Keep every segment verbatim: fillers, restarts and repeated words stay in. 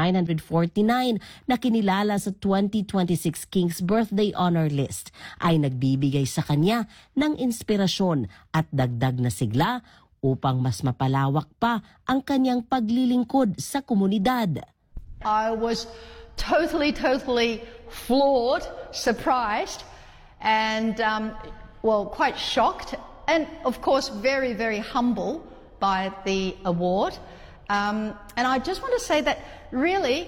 nineteen forty-nine na kinilala sa twenty twenty-six King's Birthday Honor List ay nagbibigay sa kanya ng inspirasyon at dagdag na sigla upang mas mapalawak pa ang kanyang paglilingkod sa komunidad. I was totally, totally floored, surprised, and um, well, quite shocked, and of course very, very humble by the award. Um, and I just want to say that really,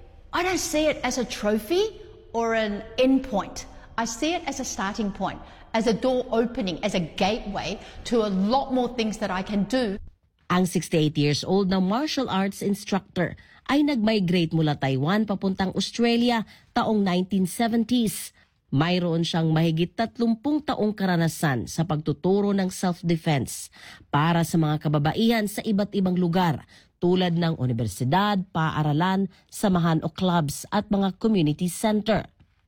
I don't see it as a trophy or an end point. I see it as a starting point, as a door opening, as a gateway to a lot more things that I can do. Ang sixty-eight years old na martial arts instructor ay nag-migrate mula Taiwan papuntang Australia taong nineteen seventies. Mayroon siyang mahigit tatlumpung taong karanasan sa pagtuturo ng self-defense para sa mga kababaihan sa iba't ibang lugar tulad ng universidad, paaralan, samahan o clubs at mga community center.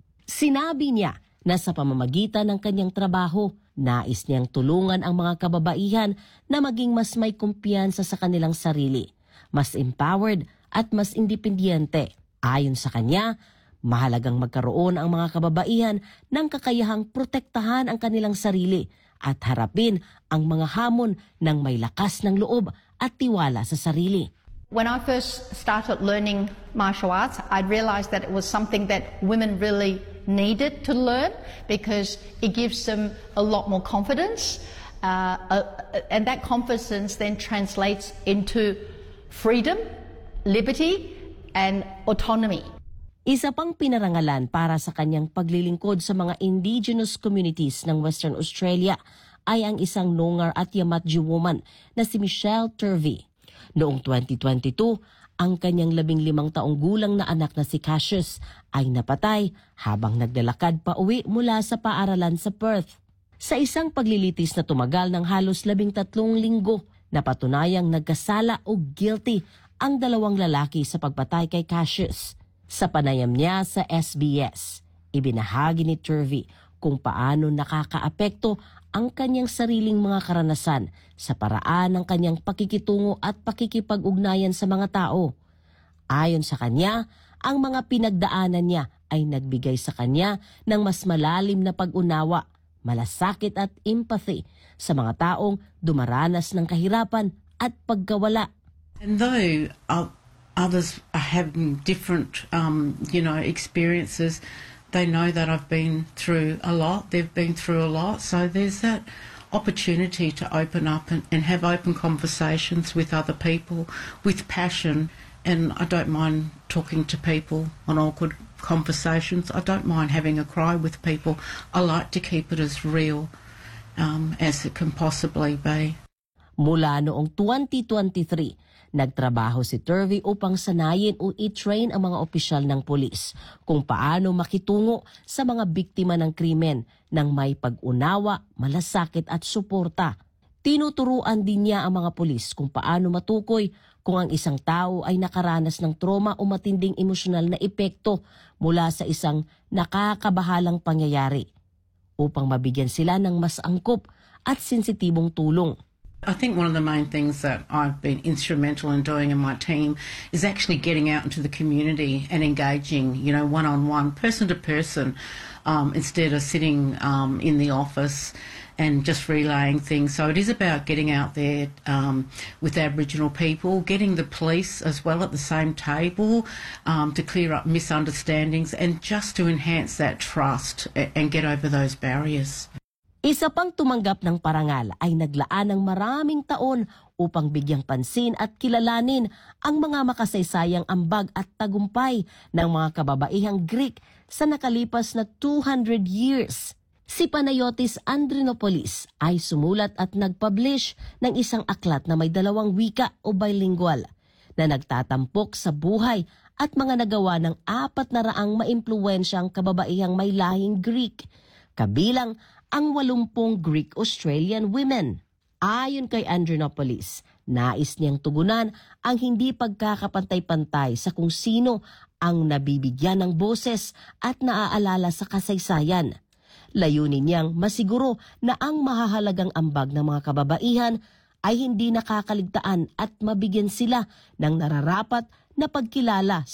Sinabi niya na sa pamamagitan ng kanyang trabaho, nais niyang tulungan ang mga kababaihan na maging mas may kumpiyansa sa kanilang sarili, mas empowered at mas independyente. Ayon sa kanya, mahalagang magkaroon ang mga kababaihan ng kakayahang protektahan ang kanilang sarili at harapin ang mga hamon ng may lakas ng loob at tiwala sa sarili. When I first started learning martial arts, I realized that it was something that women really needed to learn because it gives them a lot more confidence, uh, uh, and that confidence then translates into freedom, liberty, and autonomy. Isa pang pinarangalan para sa kanyang paglilingkod sa mga indigenous communities ng Western Australia ay ang isang Noongar at Yamatji woman na si Michelle Turvey. Noong twenty twenty-two, ang kanyang labing limang taong gulang na anak na si Cassius ay napatay habang naglalakad pa uwi mula sa paaralan sa Perth. Sa isang paglilitis na tumagal ng halos labing tatlong linggo, napatunayang nagkasala o guilty ang dalawang lalaki sa pagpatay kay Cassius. Sa panayam niya sa S B S, ibinahagi ni Turvey kung paano nakakaapekto ang kanyang sariling mga karanasan sa paraan ng kanyang pakikitungo at pakikipag-ugnayan sa mga tao. Ayon sa kanya, ang mga pinagdaanan niya ay nagbigay sa kanya ng mas malalim na pag-unawa, malasakit at empathy sa mga taong dumaranas ng kahirapan at pagkawala. And though uh... others are having different, um, you know, experiences. They know that I've been through a lot. They've been through a lot. So there's that opportunity to open up and, and have open conversations with other people with passion. And I don't mind talking to people on awkward conversations. I don't mind having a cry with people. I like to keep it as real um, as it can possibly be. Mula noong twenty twenty-three, nagtrabaho si Turvey upang sanayin o i-train ang mga opisyal ng pulis kung paano makitungo sa mga biktima ng krimen ng may pag-unawa, malasakit at suporta. Tinuturuan din niya ang mga pulis kung paano matukoy kung ang isang tao ay nakaranas ng trauma o matinding emosyonal na epekto mula sa isang nakakabahalang pangyayari upang mabigyan sila ng mas angkop at sensitibong tulong. I think one of the main things that I've been instrumental in doing in my team is actually getting out into the community and engaging, you know, one-on-one, person to person, um, instead of sitting um, in the office and just relaying things. So it is about getting out there um, with Aboriginal people, getting the police as well at the same table um, to clear up misunderstandings and just to enhance that trust and get over those barriers. Isa pang tumanggap ng parangal ay naglaan ng maraming taon upang bigyang pansin at kilalanin ang mga makasaysayang ambag at tagumpay ng mga kababaihang Greek sa nakalipas na two hundred years. Si Panayotis Andrinopoulos ay sumulat at nag-publish ng isang aklat na may dalawang wika o bilingual na nagtatampok sa buhay at mga nagawa ng apat na raang maimpluwensyang kababaihang may lahing Greek, kabilang ang walumpung Greek-Australian women. Ayon kay Andrinopoulos, nais niyang tugunan ang hindi pagkakapantay-pantay sa kung sino ang nabibigyan ng boses at naaalala sa kasaysayan. Layunin niyang masiguro na ang mahahalagang ambag ng mga kababaihan ay hindi nakakaligtaan at mabigyan sila ng nararapat na pagkilala